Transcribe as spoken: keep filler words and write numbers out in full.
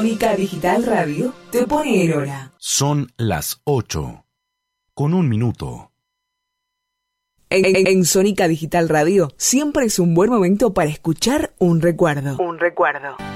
Sónica Digital Radio te pone el hora. Son las ocho, con un minuto. En, en, en Sónica Digital Radio siempre es un buen momento para escuchar un recuerdo. Un recuerdo.